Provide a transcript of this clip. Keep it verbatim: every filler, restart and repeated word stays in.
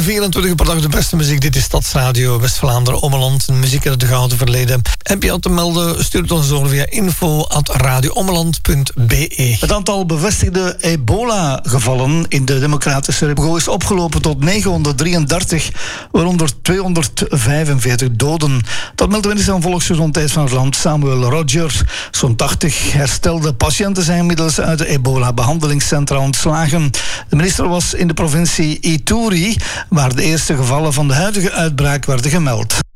vierentwintig per dag de beste muziek. Dit is Stadsradio West-Vlaanderen, Ommeland. Muziek uit het gouden verleden. Heb je al te melden? Stuur het ons door via info at radioommeland punt b e. Het aantal bevestigde ebola-gevallen in de Democratische Republiek is opgelopen tot negenhonderddrieëndertig, waaronder tweehonderdvijfenveertig doden. Dat meldt de minister van Volksgezondheid van het land, Samuel Rogers. Zo'n tachtig herstelde patiënten zijn inmiddels uit de ebola-behandelingscentra ontslagen. De minister was in de provincie Ituri, waar de eerste gevallen van de huidige uitbraak werden gemeld.